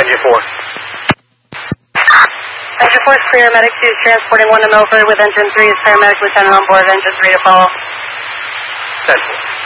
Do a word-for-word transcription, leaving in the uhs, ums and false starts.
Engine four. Engine four is clear. Medic two is transporting one to Milford with Engine three is paramedic lieutenant on board. Engine three to follow. ten four.